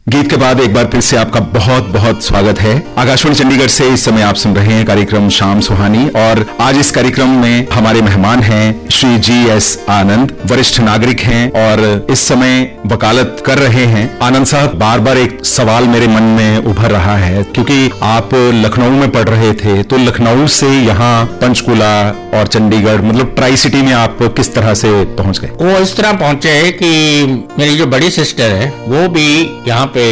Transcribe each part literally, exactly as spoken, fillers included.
गीत के बाद एक बार फिर से आपका बहुत बहुत स्वागत है। आकाशवाणी चंडीगढ़ से इस समय आप सुन रहे हैं कार्यक्रम शाम सुहानी और आज इस कार्यक्रम में हमारे मेहमान हैं श्री जी एस आनंद, वरिष्ठ नागरिक हैं और इस समय वकालत कर रहे हैं। आनंद साहब, बार बार एक सवाल मेरे मन में उभर रहा है क्योंकि आप लखनऊ में पढ़ रहे थे, तो लखनऊ से यहाँ पंचकुला और चंडीगढ़ मतलब ट्राई सिटी में आप किस तरह से पहुंच गए? वो इस तरह पहुंचे कि मेरी जो बड़ी सिस्टर है वो भी यहाँ पे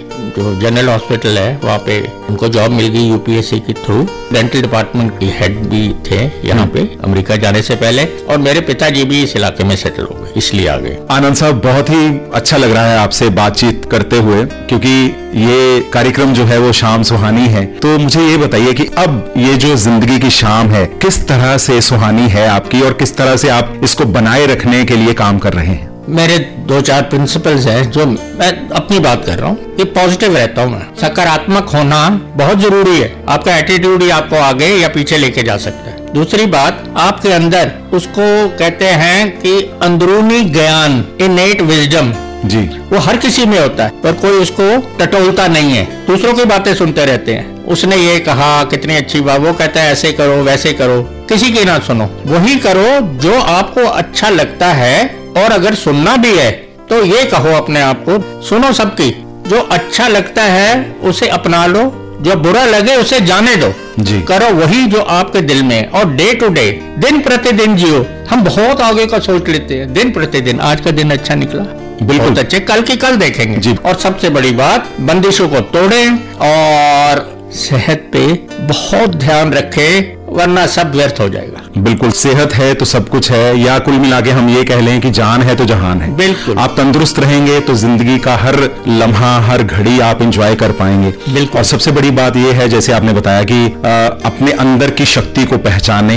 जो जनरल हॉस्पिटल है वहाँ पे उनको जॉब मिल गई यूपीएससी के थ्रू। डेंटल डिपार्टमेंट की हेड भी थे यहाँ पे अमेरिका जाने से पहले, और मेरे पिताजी भी इस इलाके में सेटल हो गए, इसलिए आ गए। आनंद साहब, बहुत ही अच्छा लग रहा है आपसे बातचीत करते हुए क्योंकि ये कार्यक्रम जो है वो शाम सुहानी है। तो मुझे ये बताइए कि अब ये जो जिंदगी की शाम है किस तरह से सुहानी है आपकी और किस तरह से आप इसको बनाए रखने के लिए काम कर रहे हैं? मेरे दो चार प्रिंसिपल्स हैं जो मैं अपनी बात कर रहा हूँ कि पॉजिटिव रहता हूँ मैं। सकारात्मक होना बहुत जरूरी है। आपका एटीट्यूड ही आपको आगे या पीछे लेके जा सकता है। दूसरी बात, आपके अंदर उसको कहते हैं कि अंदरूनी ज्ञान, इनेट विजडम जी, वो हर किसी में होता है, पर कोई उसको टटोलता नहीं है, दूसरों की बातें सुनते रहते हैं। उसने ये कहा कितनी अच्छी बात, वो कहता है ऐसे करो वैसे करो, किसी की ना सुनो, वही करो जो आपको अच्छा लगता है। और अगर सुनना भी है तो ये कहो अपने आप को, सुनो सबकी, जो अच्छा लगता है उसे अपना लो, जो बुरा लगे उसे जाने दो जी। करो वही जो आपके दिल में, और डे टू डे, दिन प्रतिदिन जियो। हम बहुत आगे का सोच लेते हैं, दिन प्रतिदिन, आज का दिन अच्छा निकला, बिल्कुल अच्छे, कल की कल देखेंगे जी। और सबसे बड़ी बात, बंदिशों को तोड़ें और सेहत पे बहुत ध्यान रखें, वरना सब व्यर्थ हो जाएगा। बिल्कुल, सेहत है तो सब कुछ है, या कुल मिला के हम ये कह लें कि जान है तो जहान है। बिल्कुल, आप तंदुरुस्त रहेंगे तो जिंदगी का हर लम्हा, हर घड़ी आप एंजॉय कर पाएंगे। बिल्कुल। और सबसे बड़ी बात ये है, जैसे आपने बताया कि आ, अपने अंदर की शक्ति को पहचाने